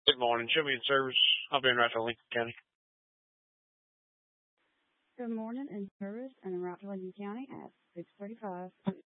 Good morning. Show me in service. I'll be in right to Lincoln County. Good morning in service and route to Lincoln County at 6:35.